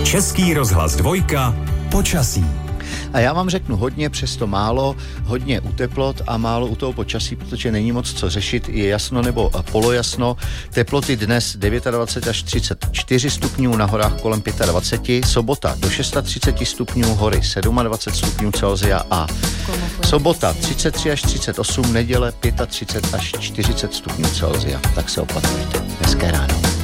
Český rozhlas 2, počasí. A já vám řeknu hodně, přesto málo, hodně u teplot a málo u toho počasí, protože není moc co řešit, je jasno nebo polojasno. Teploty dnes 29 až 34 stupňů, na horách kolem 25, sobota do 630 stupňů, hory 27 stupňů Celsia a sobota 33 až 38, neděle 35 až 40 stupňů Celsia. Tak se opatrujte. Hezké ráno.